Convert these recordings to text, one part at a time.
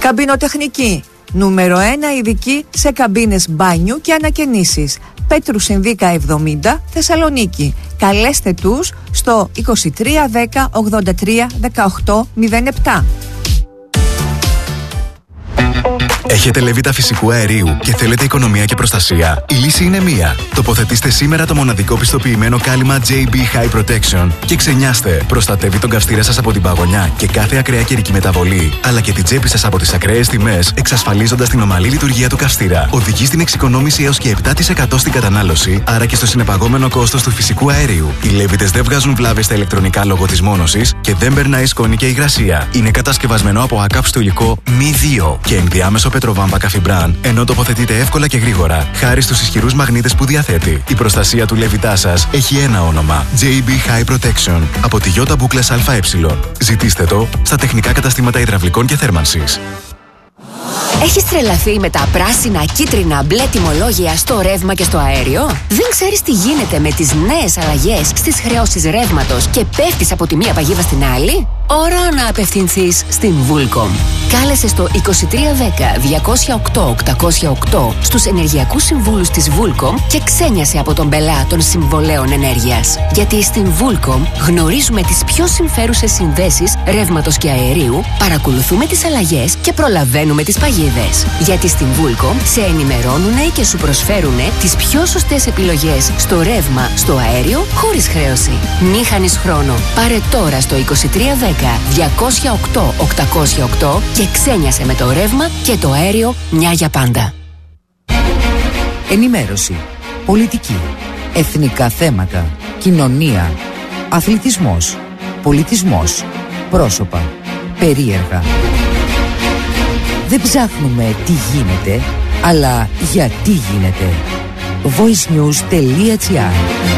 Καμπινοτεχνική. Νούμερο 1 ειδική σε καμπίνες μπάνιου και ανακαινήσεις. Πέτρου Συνδίκα 70, Θεσσαλονίκη. Καλέστε τους στο 23 10 83 18 07. Έχετε λεβίτα φυσικού αερίου και θέλετε οικονομία και προστασία? Η λύση είναι μία. Τοποθετήστε σήμερα το μοναδικό πιστοποιημένο κάλυμα JB High Protection και ξενιάστε. Προστατεύει τον καυστήρα σας από την παγωνιά και κάθε ακραία καιρική μεταβολή, αλλά και την τσέπη σας από τις ακραίες τιμές, εξασφαλίζοντας την ομαλή λειτουργία του καυστήρα. Οδηγεί στην εξοικονόμηση έως και 7% στην κατανάλωση, άρα και στο συνεπαγόμενο κόστος του φυσικού αερίου. Οι λέβητες δεν βγάζουν βλάβες στα ηλεκτρονικά λόγω της μόνωσης και δεν περνάει σκόνη και υγρασία. Είναι κατασκευασμένο από ακάψτο υλικό μη 2 και ενδιάμεσο πετροβάμβα καφιμπράν, ενώ τοποθετείται εύκολα και γρήγορα, χάρη στους ισχυρούς μαγνήτες που διαθέτει. Η προστασία του λέβητά σας έχει ένα όνομα: JB High Protection από τη Ιώτα Μπούκλας ΑΕ. Ζητήστε το στα τεχνικά καταστήματα υδραυλικών και θέρμανσης. Έχεις τρελαθεί με τα πράσινα, κίτρινα, μπλε τιμολόγια στο ρεύμα και στο αέριο? Δεν ξέρεις τι γίνεται με τις νέες αλλαγές στις χρεώσεις ρεύματος και πέφτεις από τη μία παγίδα στην άλλη? Ώρα να απευθυνθείς στην Vulcom. Κάλεσε στο 2310 208 808 στους ενεργειακούς συμβούλους της Vulcom και ξένιασε από τον πελά των συμβολέων ενέργειας. Γιατί στην Vulcom γνωρίζουμε τις πιο συμφέρουσες συνδέσεις ρεύματος και αερίου, παρακολουθούμε τις αλλαγές και προλαβαίνουμε τις παγίδες. Γιατί στην Vulcom σε ενημερώνουνε και σου προσφέρουνε τις πιο σωστές επιλογές στο ρεύμα, στο αέριο, χωρίς χρέωση. Μη χάνεις χρόνο. Πάρε τώρα στο 2310 208 808 και ξένιασε με το ρεύμα και το αέριο μια για πάντα. Ενημέρωση, πολιτική, εθνικά θέματα, κοινωνία, αθλητισμός, πολιτισμός, πρόσωπα, περίεργα. Δεν ψάχνουμε τι γίνεται, αλλά γιατί γίνεται. voicenews.gr.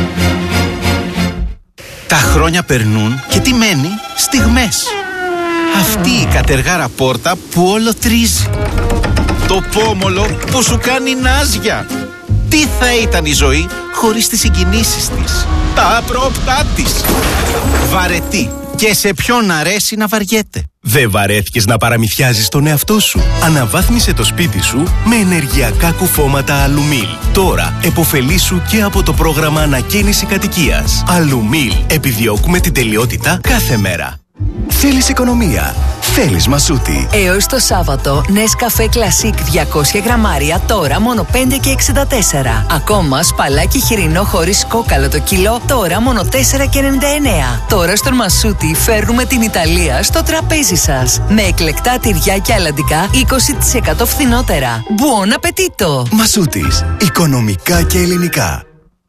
Τα χρόνια περνούν και τι μένει? Στιγμές. Αυτή η κατεργάρα πόρτα που όλο τρίζει. Το πόμολο που σου κάνει νάζια. Τι θα ήταν η ζωή χωρίς τις συγκινήσεις της, τα απρόπτά της? Βαρετή. Και σε ποιον αρέσει να βαριέται? Δεν βαρέθηκες να παραμυθιάζεις τον εαυτό σου? Αναβάθμισε το σπίτι σου με ενεργειακά κουφώματα Αλουμίλ. Τώρα επωφελήσου και από το πρόγραμμα ανακαίνιση κατοικίας. Αλουμίλ. Επιδιώκουμε την τελειότητα κάθε μέρα. Θέλεις οικονομία? Θέλεις Μασούτη. Έως το Σάββατο, Nescafé Classic 200 γραμμάρια τώρα μόνο 5,64. Ακόμα σπαλάκι χοιρινό χωρίς κόκαλο το κιλό τώρα μόνο 4,99. Τώρα στον Μασούτη φέρνουμε την Ιταλία στο τραπέζι σας. Με εκλεκτά τυριά και αλαντικά 20% φθηνότερα. Buon appetito! Μασούτης. Οικονομικά και ελληνικά.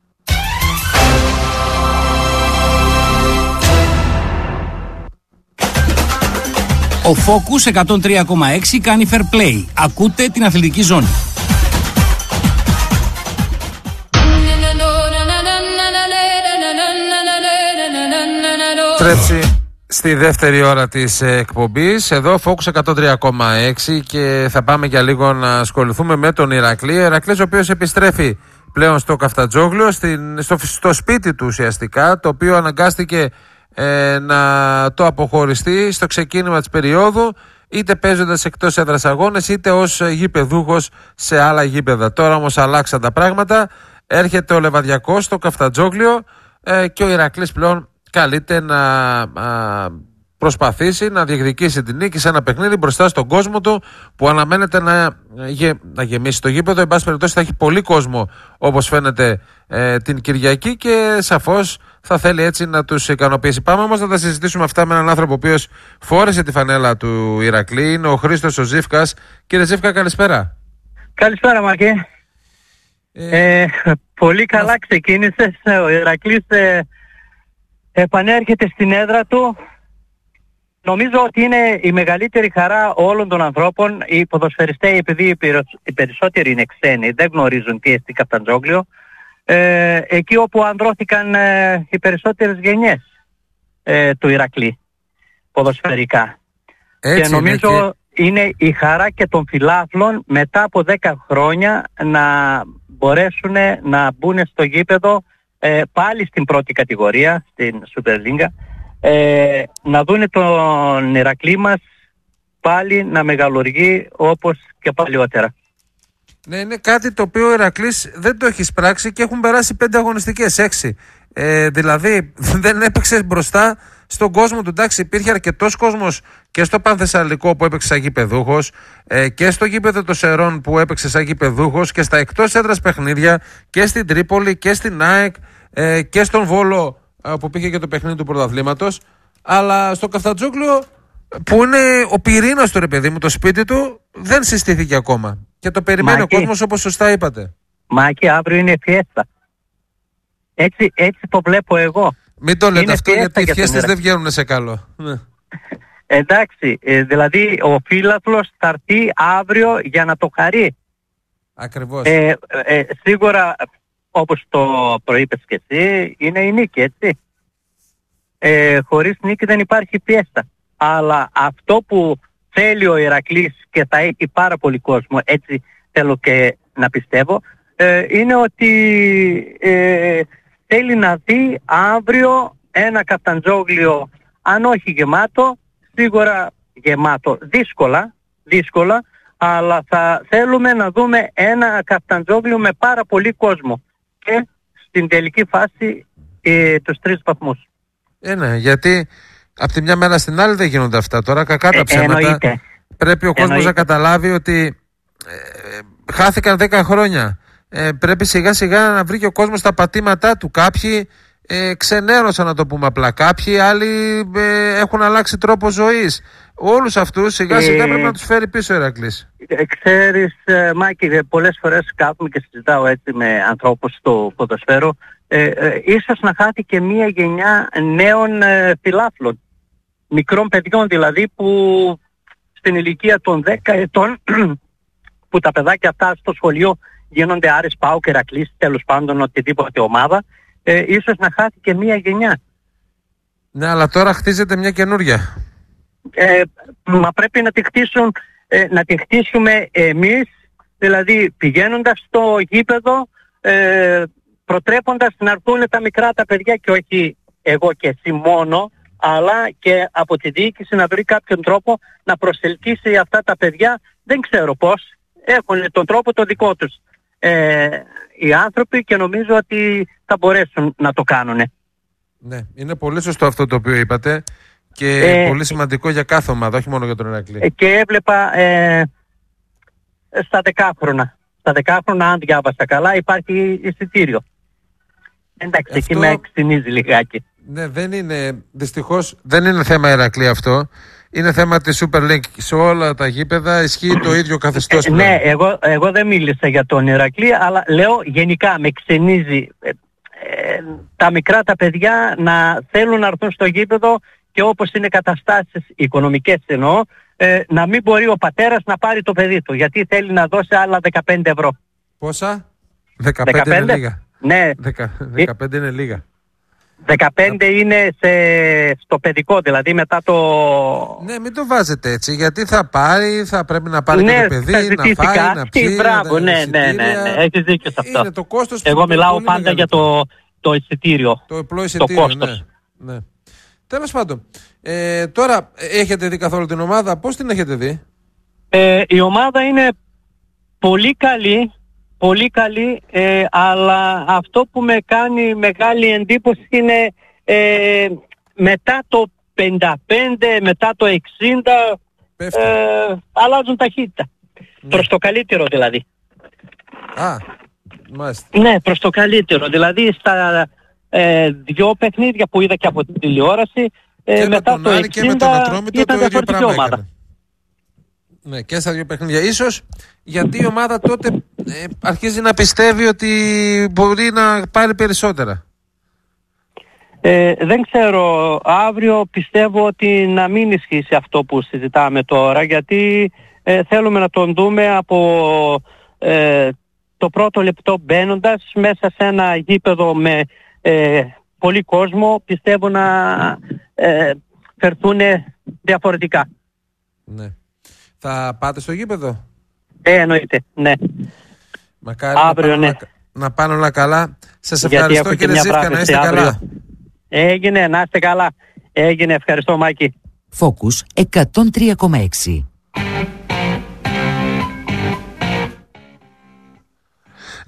Ο Focus 103,6 κάνει fair play. Ακούτε την αθλητική ζώνη. Τρέψη στη δεύτερη ώρα της εκπομπής. Εδώ Focus 103,6 και θα πάμε για λίγο να ασχοληθούμε με τον Ηρακλή. Ο Ηρακλής ο οποίος επιστρέφει πλέον στο Καφτατζόγλιο, στο σπίτι του ουσιαστικά, το οποίο αναγκάστηκε να το αποχωριστεί στο ξεκίνημα της περίοδου, είτε παίζοντας εκτός έδρας αγώνες είτε ως γηπεδούχος σε άλλα γήπεδα. Τώρα όμως αλλάξαν τα πράγματα, έρχεται ο Λεβαδιακός στο Καφτατζόγλιο και ο Ηρακλής πλέον καλείται να προσπαθήσει να διεκδικήσει την νίκη σε ένα παιχνίδι μπροστά στον κόσμο του που αναμένεται να γεμίσει το γήπεδο. Εν πάση περιπτώσει θα έχει πολύ κόσμο όπως φαίνεται την Κυριακή και σαφώς θα θέλει έτσι να τους ικανοποιήσει. Πάμε όμως να τα συζητήσουμε αυτά με έναν άνθρωπο ο οποίος φόρεσε τη φανέλα του Ηρακλή. Είναι ο Χρήστος ο Ζήφκας. Κύριε Ζήφκα, καλησπέρα. Καλησπέρα Μαρκέ. Πολύ καλά ξεκίνησες. Ο Ηρακλής επανέρχεται στην έδρα του. Νομίζω ότι είναι η μεγαλύτερη χαρά όλων των ανθρώπων. Οι ποδοσφαιριστές, επειδή οι περισσότεροι είναι ξένοι, δεν γνωρίζουν τι εστί Καφτατζόγλιο, εκεί όπου ανδρώθηκαν οι περισσότερες γενιές του Ηρακλή ποδοσφαιρικά. Έτσι, και νομίζω είναι η χαρά και των φιλάθλων μετά από 10 χρόνια να μπορέσουν να μπουν στο γήπεδο πάλι στην πρώτη κατηγορία, στην Super League, να δούνε τον Ηρακλή μας πάλι να μεγαλουργεί όπως και παλιότερα. Ναι, είναι κάτι το οποίο ο Ηρακλής δεν το έχει πράξει και έχουν περάσει 5 αγωνιστικές, 6. Δηλαδή δεν έπαιξε μπροστά στον κόσμο του. Εντάξει, υπήρχε αρκετός κόσμος και στο Πανθεσσαλικό που έπαιξε σαν γηπεδούχος, και στο γήπεδο των Σερών που έπαιξε σαν γηπεδούχος, και στα εκτός έδρας παιχνίδια και στην Τρίπολη και στην ΑΕΚ, και στον Βόλο που πήγε και το παιχνίδι του πρωταθλήματος. Αλλά στο Καφτατζόγλιο, που είναι ο πυρήνας του, ρε παιδί μου, το σπίτι του, δεν συστήθηκε ακόμα. Και το περιμένει ο κόσμος, όπως σωστά είπατε. Μάκη, αύριο είναι φιέστα. Έτσι το βλέπω εγώ. Μην το λέτε αυτό, γιατί οι φιέστες δεν βγαίνουν σε καλό. Εντάξει, δηλαδή ο φίλαθλος θα έρθει αύριο για να το χαρεί. Ακριβώς. Σίγουρα, όπως το προείπες και εσύ, είναι η νίκη, έτσι. Χωρίς νίκη δεν υπάρχει φιέστα. Αλλά αυτό που θέλει ο Ηρακλής και θα έχει πάρα πολύ κόσμο, έτσι θέλω και να πιστεύω, είναι ότι θέλει να δει αύριο ένα Καφταντζόγλιο, αν όχι γεμάτο, σίγουρα γεμάτο, δύσκολα, αλλά θα θέλουμε να δούμε ένα Καφταντζόγλιο με πάρα πολύ κόσμο και στην τελική φάση τους 3 βαθμούς. Ναι, γιατί από τη μια μέρα στην άλλη δεν γίνονται αυτά. Τώρα κακά τα ψέματα. Πρέπει ο κόσμος να καταλάβει ότι χάθηκαν 10 χρόνια. Πρέπει σιγά σιγά να βρει και ο κόσμος τα πατήματά του. Κάποιοι ξενέρωσαν, να το πούμε απλά. Κάποιοι άλλοι έχουν αλλάξει τρόπο ζωής. Όλους αυτούς σιγά σιγά πρέπει να τους φέρει πίσω ο Ηρακλής. Ξέρεις, Μάκη, πολλές φορές κάθομαι και συζητάω έτσι με ανθρώπους στο ποδοσφαίρο. Ίσως να χάθει και μία γενιά νέων φιλάθλων, μικρών παιδιών δηλαδή, που στην ηλικία των 10 ετών που τα παιδάκια αυτά στο σχολείο γίνονται Άρης, ΠΑΟΚ, Ηρακλής, τέλος πάντων οτιδήποτε ομάδα, ίσως να χάθει και μία γενιά. Ναι, αλλά τώρα χτίζεται μια καινούρια. Μα πρέπει να τη χτίσουμε εμείς, δηλαδή πηγαίνοντας στο γήπεδο, προτρέποντας να έρθουν τα μικρά τα παιδιά, και όχι εγώ και εσύ μόνο, αλλά και από τη διοίκηση να βρει κάποιον τρόπο να προσελκύσει αυτά τα παιδιά. Δεν ξέρω πώς, έχουν τον τρόπο το δικό τους οι άνθρωποι, και νομίζω ότι θα μπορέσουν να το κάνουν. Ναι, είναι πολύ σωστό αυτό το οποίο είπατε και πολύ σημαντικό για κάθε ομάδα, όχι μόνο για τον Ηρακλή. Και έβλεπα στα 10χρονα, αν διάβασα καλά, υπάρχει εισιτήριο. Εντάξει, εκεί με εξυνίζει λιγάκι. Ναι, δυστυχώς δεν είναι θέμα Ηρακλή αυτό. Είναι θέμα της Super League. Σε όλα τα γήπεδα ισχύει το ίδιο καθεστώς πλέον. Ναι, εγώ δεν μίλησα για τον Ηρακλή, αλλά λέω γενικά με ξενίζει τα μικρά τα παιδιά να θέλουν να έρθουν στο γήπεδο, και όπως είναι καταστάσεις οικονομικές εννοώ, να μην μπορεί ο πατέρας να πάρει το παιδί του, γιατί θέλει να δώσει άλλα 15 ευρώ. Πόσα? 15 είναι λίγα. Ναι. 15 είναι λίγα. 15 είναι στο παιδικό, δηλαδή μετά το... Ναι, μην το βάζετε έτσι, γιατί θα πρέπει να πάρει και το παιδί, να φάει, να πιει. Μπράβο, ναι, έχεις δίκιο σε αυτό. Είναι το κόστος. Εγώ μιλάω πάντα για το εισιτήριο. Το απλό εισιτήριο, ναι. Τέλος πάντων, τώρα έχετε δει καθόλου την ομάδα, πώς την έχετε δει? Η ομάδα είναι πολύ καλή, αλλά αυτό που με κάνει μεγάλη εντύπωση είναι μετά το 55, μετά το 60 αλλάζουν ταχύτητα. Ναι. Προς το καλύτερο δηλαδή. Μάλιστα. Ναι, προς το καλύτερο. Δηλαδή στα 2 παιχνίδια που είδα και από την τηλεόραση, μετά το 60 ήταν διαφορετική ομάδα. Ναι, και στα 2 παιχνίδια. Ίσως γιατί η ομάδα τότε αρχίζει να πιστεύει ότι μπορεί να πάρει περισσότερα. Δεν ξέρω. Αύριο πιστεύω ότι να μην ισχύσει αυτό που συζητάμε τώρα, γιατί θέλουμε να τον δούμε από το πρώτο λεπτό μπαίνοντας μέσα σε ένα γήπεδο με πολύ κόσμο. Πιστεύω να φερθούν διαφορετικά. Ναι. Θα πάτε στο γήπεδο? Εννοείται, ναι. Μακάρι αύριο, να πάνε όλα καλά. Σας ευχαριστώ, κύριε Ζήφκα, να είστε καλά. Έγινε, να είστε καλά. Έγινε, ευχαριστώ, Μάκη. Focus 103,6.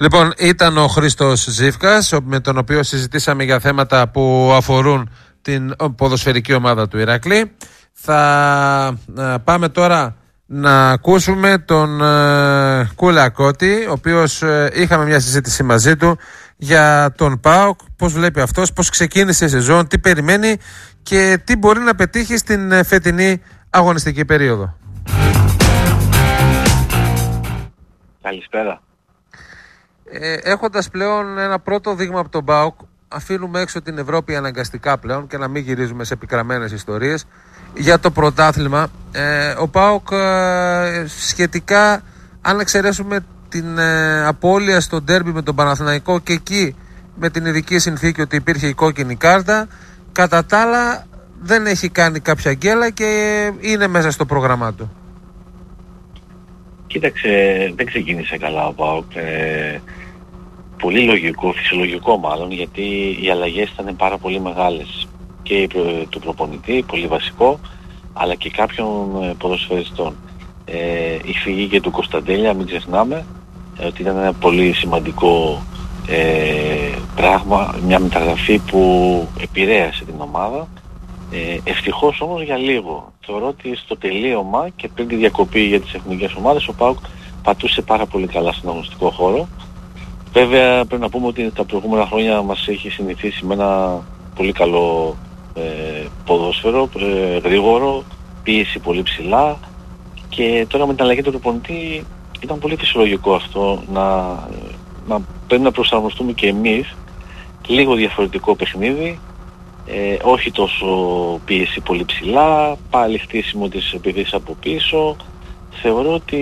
Λοιπόν, ήταν ο Χρήστος Ζήφκας, με τον οποίο συζητήσαμε για θέματα που αφορούν την ποδοσφαιρική ομάδα του Ηρακλή. Θα πάμε τώρα να ακούσουμε τον Κούλα Κώτη, ο οποίος είχαμε μια συζήτηση μαζί του για τον ΠΑΟΚ, πώς βλέπει αυτός, πώς ξεκίνησε η σεζόν, τι περιμένει και τι μπορεί να πετύχει στην φετινή αγωνιστική περίοδο. Καλησπέρα. Έχοντας πλέον ένα πρώτο δείγμα από τον ΠΑΟΚ, αφήνουμε έξω την Ευρώπη αναγκαστικά πλέον και να μην γυρίζουμε σε επικραμμένες ιστορίες. Για το πρωτάθλημα, ο ΠΑΟΚ σχετικά, αν εξαιρέσουμε την απώλεια στο ντέρμπι με τον Παναθηναϊκό και εκεί με την ειδική συνθήκη ότι υπήρχε η κόκκινη κάρτα, κατά τα άλλα δεν έχει κάνει κάποια γκέλα και είναι μέσα στο πρόγραμμά του. Κοίταξε, δεν ξεκίνησε καλά ο ΠΑΟΚ. Πολύ λογικό, φυσιολογικό μάλλον, γιατί οι αλλαγές ήταν πάρα πολύ μεγάλες και του προπονητή, πολύ βασικό, αλλά και κάποιων ποδοσφαιριστών. Η φυγή και του Κωνσταντέλια, μην ξεχνάμε, ότι ήταν ένα πολύ σημαντικό πράγμα, μια μεταγραφή που επηρέασε την ομάδα. Ευτυχώς όμως για λίγο. Θεωρώ ότι στο τελείωμα και πριν τη διακοπή για τις εθνικές ομάδες ο ΠΑΟΚ πατούσε πάρα πολύ καλά στον αγωνιστικό χώρο. Βέβαια πρέπει να πούμε ότι τα προηγούμενα χρόνια μας έχει συνηθίσει με ένα πολύ καλό ποδόσφαιρο, γρήγορο, πίεση πολύ ψηλά, και τώρα με την αλλαγή του προπονητή ήταν πολύ φυσιολογικό αυτό να πρέπει να προσαρμοστούμε και εμείς, λίγο διαφορετικό παιχνίδι, όχι τόσο πίεση πολύ ψηλά, πάλι χτίσιμο της επιδείξης από πίσω. Θεωρώ ότι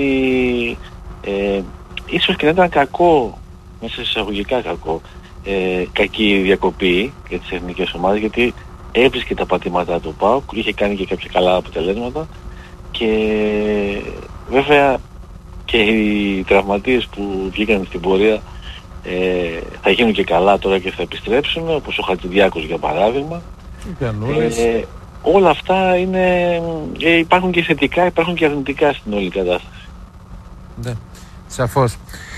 ίσως και να ήταν κακό, μέσα σε εισαγωγικά κακό, κακή διακοπή για τις εθνικές ομάδες, γιατί έβρισκε τα πατήματά του ΠΑΟΚ, είχε κάνει και κάποια καλά αποτελέσματα και βέβαια και οι τραυματίες που βγήκαν στην πορεία θα γίνουν και καλά τώρα και θα επιστρέψουν, όπως ο Χατζηδιάκος για παράδειγμα. Όλα αυτά υπάρχουν και θετικά, υπάρχουν και αρνητικά στην όλη κατάσταση. Ναι, σαφώς.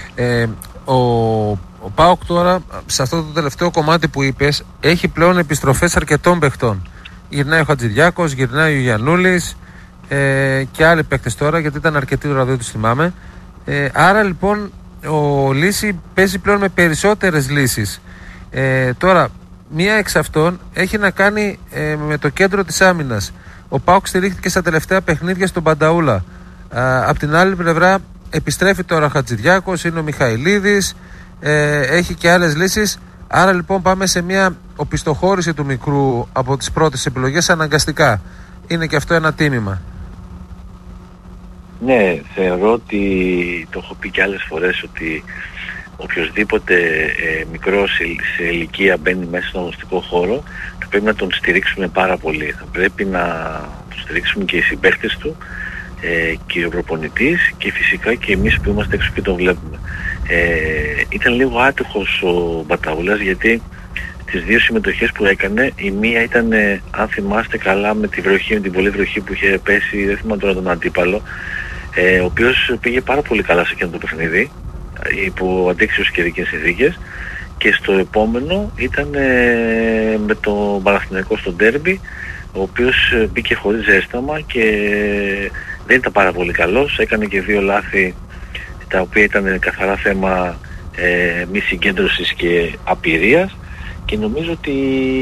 Ο ΠΑΟΚ τώρα, σε αυτό το τελευταίο κομμάτι που είπες, έχει πλέον επιστροφές αρκετών παιχτών. Γυρνάει ο Χατζηδιάκος, γυρνάει ο Γιαννούλης και άλλοι παίκτες τώρα, γιατί ήταν αρκετοί τώρα, δεν τους θυμάμαι. Άρα λοιπόν ο Λύση παίζει πλέον με περισσότερες λύσεις. Τώρα, μία εξ αυτών έχει να κάνει με το κέντρο της άμυνας. Ο ΠΑΟΚ στηρίχθηκε στα τελευταία παιχνίδια στον Πανταούλα. Απ' την άλλη πλευρά επιστρέφει τώρα ο Χατζηδιάκος, είναι ο Μιχαηλίδης, έχει και άλλες λύσεις. Άρα λοιπόν πάμε σε μια οπισθοχώρηση του μικρού από τις πρώτες επιλογές αναγκαστικά. Είναι και αυτό ένα τίμημα. Ναι, θεωρώ ότι το έχω πει και άλλες φορές ότι οποιοσδήποτε μικρός σε ηλικία μπαίνει μέσα στον αγωνιστικό χώρο θα πρέπει να τον στηρίξουμε πάρα πολύ. Θα πρέπει να τον στηρίξουμε και οι συμπαίκτες του και ο προπονητής και φυσικά και εμείς που είμαστε έξω και τον βλέπουμε. Ήταν λίγο άτυχος ο Μπαταούλας, γιατί τις δύο συμμετοχές που έκανε, η μία ήταν, αν θυμάστε καλά, με τη βροχή, με την πολλή βροχή που είχε πέσει, δεν θυμάμαι τώρα τον αντίπαλο, ο οποίος πήγε πάρα πολύ καλά σε εκείνο το παιχνίδι, υπό αντίξιους καιρικές συνθήκες, και στο επόμενο ήταν με το Παναθηναϊκό στο ντέρμπι, ο οποίος μπήκε χωρίς ζέσταμα και δεν ήταν πάρα πολύ καλός, έκανε και δύο λάθη τα οποία ήταν καθαρά θέμα μη συγκέντρωσης και απειρίας, και νομίζω ότι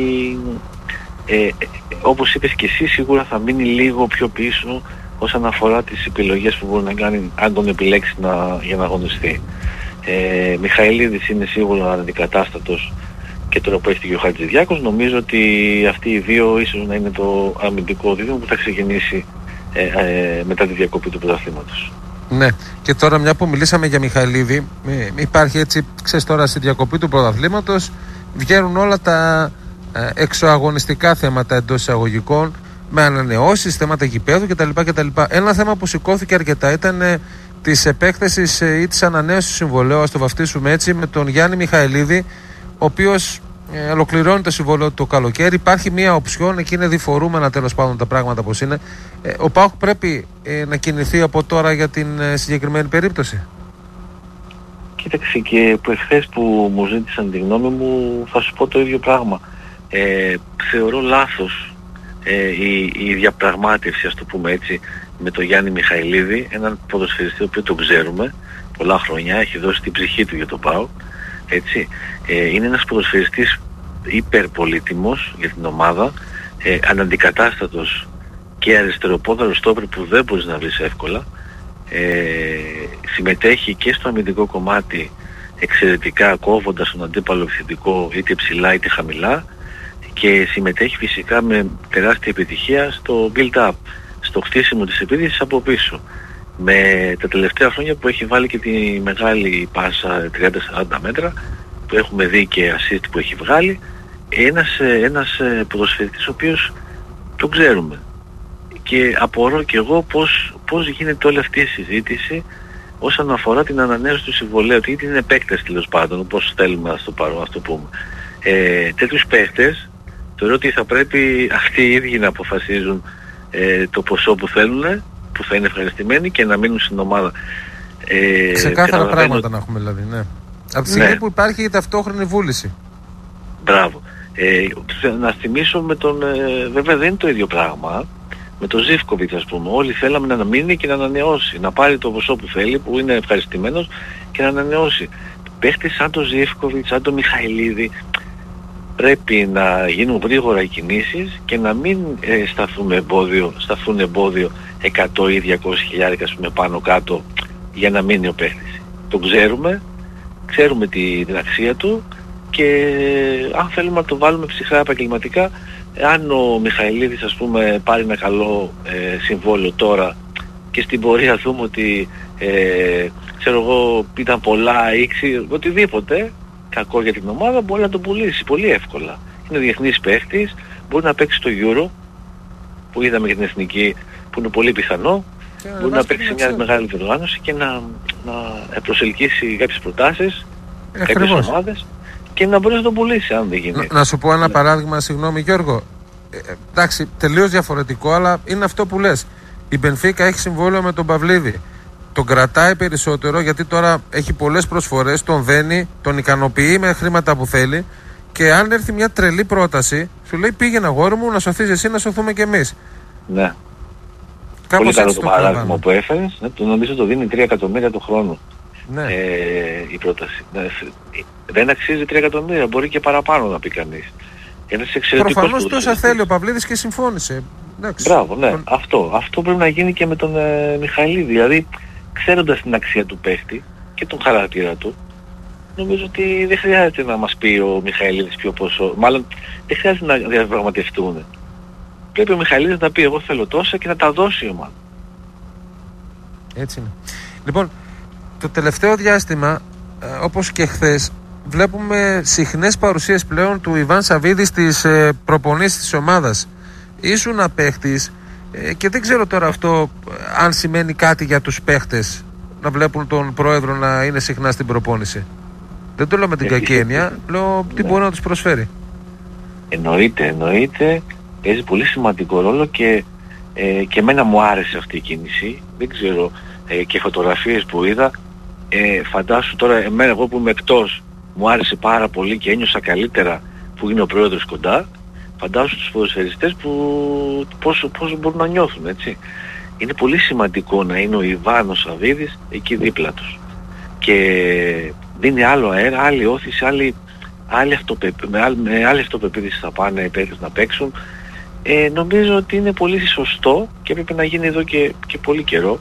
όπως είπες και εσύ, σίγουρα θα μείνει λίγο πιο πίσω όσον αφορά τις επιλογές που μπορεί να κάνει αν τον επιλέξει για να αγωνιστεί. Μιχαηλίδης είναι σίγουρα αντικατάστατος και τώρα που έχει και ο Χατζηδιάκος. Νομίζω ότι αυτοί οι δύο ίσως να είναι το αμυντικό δίδυμο που θα ξεκινήσει μετά τη διακοπή του πρωταθλήματος. Ναι, και τώρα μια που μιλήσαμε για Μιχαηλίδη, υπάρχει έτσι, ξέρεις, τώρα στη διακοπή του πρωταθλήματος βγαίνουν όλα τα εξωαγωνιστικά θέματα εντός εισαγωγικών, με ανανεώσεις, θέματα γηπέδου κτλ. Ένα θέμα που σηκώθηκε αρκετά ήταν της επέκτασης ή της ανανέωσης του συμβολέου, ας το βαφτίσουμε έτσι, με τον Γιάννη Μιχαηλίδη, ο οποίος ολοκληρώνει το συμβολέο το καλοκαίρι. Υπάρχει μια οψιόν, εκεί είναι διφορούμενα τέλος πάντων τα πράγματα πως είναι. Ο ΠΑΟΚ πρέπει να κινηθεί από τώρα για την συγκεκριμένη περίπτωση. Κοίταξε, και που εχθές που μου ζήτησαν τη γνώμη μου θα σου πω το ίδιο πράγμα. Θεωρώ λάθος η διαπραγμάτευση, ας το πούμε έτσι, με τον Γιάννη Μιχαηλίδη, έναν ποδοσφαιριστή ο οποίο τον ξέρουμε πολλά χρόνια, έχει δώσει την ψυχή του για τον ΠΑΟΚ, έτσι. Είναι ένας ποδοσφαιριστής υπερπολίτιμος για την ομάδα, αναντικατάστατος και αριστεροπόδαρο στόπερ που δεν μπορείς να βρεις εύκολα. Συμμετέχει και στο αμυντικό κομμάτι εξαιρετικά, κόβοντας τον αντίπαλο επιθετικό είτε ψηλά είτε χαμηλά, και συμμετέχει φυσικά με τεράστια επιτυχία στο build-up, στο χτίσιμο της επίθεσης από πίσω, με τα τελευταία χρόνια που έχει βάλει και τη μεγάλη πάσα 30-40 μέτρα που έχουμε δει και assist που έχει βγάλει. Ένας ποδοσφαιριστής ο οποίος τον ξέρουμε, και απορώ και εγώ πώς γίνεται όλη αυτή η συζήτηση όσον αφορά την ανανέωση του συμβολέου, γιατί είναι παίκτες τέλος πάντων, όπως θέλουμε ας το πούμε. Τέτοιους παίκτες θεωρώ ότι θα πρέπει αυτοί οι ίδιοι να αποφασίζουν το ποσό που θέλουν, που θα είναι ευχαριστημένοι, και να μείνουν στην ομάδα. Ξεκάθαρα πράγματα να έχουμε δηλαδή, ναι. Από τη στιγμή που υπάρχει η ταυτόχρονη βούληση. Μπράβο. Να θυμίσω με τον... βέβαια δεν είναι το ίδιο πράγμα. Με τον Ζίβκοβιτς, ας πούμε. Όλοι θέλαμε να μείνει και να ανανεώσει. Να πάρει το ποσό που θέλει, που είναι ευχαριστημένος, και να ανανεώσει. Παίχτες σαν τον Ζίβκοβιτς, σαν τον Μιχαηλίδη, πρέπει να γίνουν γρήγορα οι κινήσεις και να μην σταθούν εμπόδιο 100 ή 200 χιλιάρικα, ας πούμε, πάνω κάτω για να μείνει ο παίχτης. Τον ξέρουμε την αξία του, και αν θέλουμε να το βάλουμε ψυχρά επαγγελματικά, αν ο Μιχαηλίδης, ας πούμε, πάρει ένα καλό συμβόλαιο τώρα και στην πορεία δούμε ότι ξέρω εγώ ήταν πολλά ήξη, οτιδήποτε κακό για την ομάδα, μπορεί να το πουλήσει πολύ εύκολα. Είναι διεθνής παίχτης, μπορεί να παίξει στο Euro που είδαμε για την εθνική, που είναι πολύ πιθανό, μπορεί να παίξει μια μεγάλη διοργάνωση και να προσελκύσει κάποιες προτάσεις, κάποιες ομάδες, και να μπορεί να τον πουλήσει αν δεν γίνει. Να σου πω ένα παράδειγμα, συγγνώμη Γιώργο. Εντάξει, τελείως διαφορετικό, αλλά είναι αυτό που λες. Η Μπενφίκα έχει συμβόλαιο με τον Παυλίδη. Τον κρατάει περισσότερο γιατί τώρα έχει πολλές προσφορές, τον δένει, τον ικανοποιεί με χρήματα που θέλει, και αν έρθει μια τρελή πρόταση, σου λέει πήγαινε αγόρι μου, να σωθείς εσύ, να σωθούμε κι εμείς. Ναι. Κάπως πολύ καλό το παράδειγμα που έφερες. Ναι, νομίζω το δίνει 3 εκατομμύρια το χρόνο. Ναι. Η πρόταση. Δεν αξίζει 3 εκατομμύρια, μπορεί και παραπάνω να πει κανείς. Προφανώς τόσα θέλει ο Παυλίδης και συμφώνησε. Μπράβο, ναι. Αυτό πρέπει να γίνει και με τον Μιχαηλίδη. Δηλαδή, ξέροντας την αξία του παίχτη και τον χαρακτήρα του, νομίζω ότι δεν χρειάζεται να μας πει ο Μιχαηλίδης ποιο ποσό. Μάλλον δεν χρειάζεται να διαπραγματευτούν. Πρέπει ο Μιχαηλίδης να πει εγώ θέλω τόσα και να τα δώσει η ομάδα. Έτσι είναι. Λοιπόν, το τελευταίο διάστημα, όπως και χθες, βλέπουμε συχνές παρουσίες πλέον του Ιβάν Σαββίδη στις προπονήσεις της ομάδας. Ήσουν παίχτης και δεν ξέρω τώρα αυτό αν σημαίνει κάτι για τους παίχτες να βλέπουν τον πρόεδρο να είναι συχνά στην προπόνηση. Δεν το λέω με την κακή έννοια, λέω τι μπορεί να τους προσφέρει. Εννοείται, παίζει πολύ σημαντικό ρόλο, και εμένα μου άρεσε αυτή η κίνηση. Δεν ξέρω, και φωτογραφίες που είδα, φαντάσου τώρα εμένα, εγώ που είμαι εκτός, μου άρεσε πάρα πολύ και ένιωσα καλύτερα που είναι ο πρόεδρος κοντά. Φαντάσου τους ποδοσφαιριστές που πώς μπορούν να νιώθουν, έτσι. Είναι πολύ σημαντικό να είναι ο Ιβάν ο Σαββίδης εκεί δίπλα τους, και δίνει άλλο αέρα, άλλη όθηση, με άλλη αυτοπεποίθηση θα πάνε οι παίκτες να παίξουν. Νομίζω ότι είναι πολύ σωστό και πρέπει να γίνει εδώ και πολύ καιρό,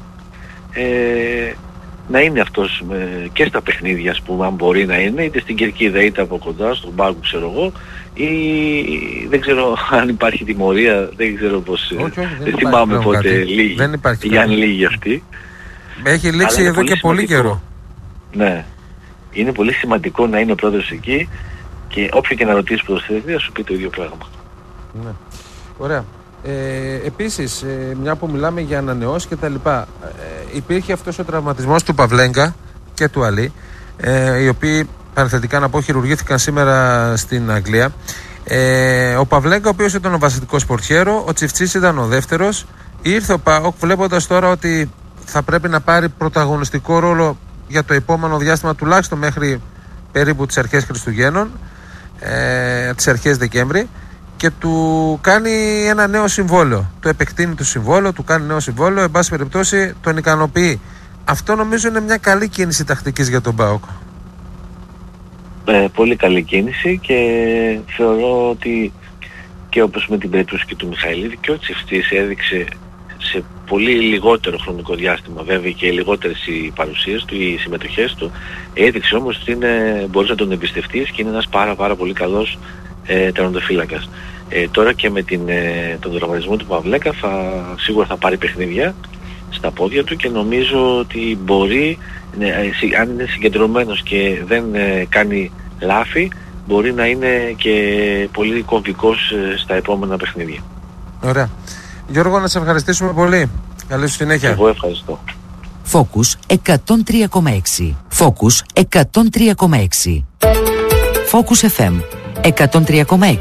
να είναι αυτός και στα παιχνίδια, ας πούμε, αν μπορεί να είναι, είτε στην κερκίδα είτε από κοντά, στον πάγκο, ξέρω εγώ, ή δεν ξέρω αν υπάρχει τιμωρία, δεν ξέρω πώς, δεν θυμάμαι πότε λίγη, ή αν λίγη αυτή. Έχει λήξει εδώ και πολύ καιρό. Ναι, είναι πολύ σημαντικό να είναι ο πρόεδρος εκεί, και όποιο και να ρωτήσει ποδοσφαιριστή θα σου πει το ίδιο πράγμα. Ναι. Ωραία. Επίσης, μια που μιλάμε για ανανεώσεις και τα λοιπά, υπήρχε αυτός ο τραυματισμός του Παυλέγκα και του Αλή, οι οποίοι, παρενθετικά να πω, χειρουργήθηκαν σήμερα στην Αγγλία. Ο Παυλέγκα, ο οποίος ήταν ο βασικός πορτιέρο, ο Τσιφτσής ήταν ο δεύτερος. Ήρθε ο ΠΑΟΚ βλέποντας τώρα ότι θα πρέπει να πάρει πρωταγωνιστικό ρόλο για το επόμενο διάστημα, τουλάχιστον μέχρι περίπου τις αρχές Χριστουγέννων, τις αρχές Δεκέμβρη, και του κάνει ένα νέο συμβόλαιο. Του επεκτείνει το συμβόλαιο, του κάνει νέο συμβόλαιο, εν πάση περιπτώσει τον ικανοποιεί. Αυτό νομίζω είναι μια καλή κίνηση τακτικής για τον ΠΑΟΚ. Πολύ καλή κίνηση, και θεωρώ ότι και όπως με την περίπτωση και του Μιχαηλίδη, και ο Τσιφτής έδειξε σε πολύ λιγότερο χρονικό διάστημα, βέβαια, και λιγότερες οι παρουσίες του, οι συμμετοχές του, έδειξε όμως ότι μπορείς να τον εμπιστευτείς και είναι ένας πάρα πολύ καλός τερματοφύλακας. Τώρα και με τον δραματισμό του Παυλέκα σίγουρα θα πάρει παιχνίδια στα πόδια του, και νομίζω ότι μπορεί, αν είναι συγκεντρωμένος και δεν κάνει λάθη, μπορεί να είναι και πολύ κομβικός στα επόμενα παιχνίδια. Ωραία. Γιώργο, να σε ευχαριστήσουμε πολύ. Καλή σου συνέχεια. Εγώ ευχαριστώ. Focus 103,6. Focus 103,6. Focus FM 103,6.